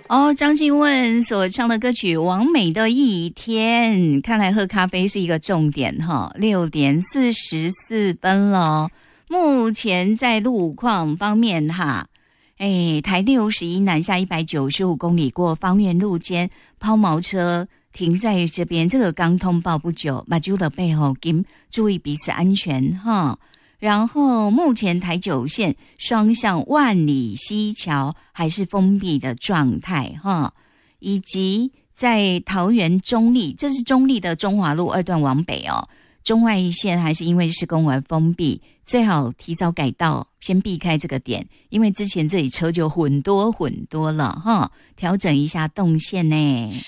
哦，张敬问所唱的歌曲《完美的一天》，看来喝咖啡是一个重点哈。6:44了，目前在路况方面哈，台61南下195公里过芳苑路间，抛锚车停在这边，这个刚通报不久，马珠的背后请注意彼此安全哈。然后目前台9线双向万里溪桥还是封闭的状态哈，以及在桃园中立，这是中立的中华路2段往北哦，中外线还是因为施工而封闭，最好提早改道，先避开这个点，因为之前这里车就很多了哈，调整一下动线呢。